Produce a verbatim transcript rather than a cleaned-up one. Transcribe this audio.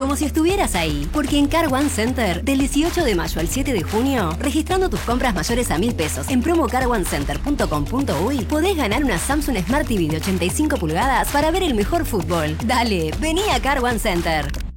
como si estuvieras ahí. Porque en Car One Center, del dieciocho de mayo al siete de junio, registrando tus compras mayores a mil pesos en promo car one center punto com punto uy, podés ganar una Samsung Smart T V de ochenta y cinco pulgadas para ver el mejor fútbol. Dale, vení a Car One Center.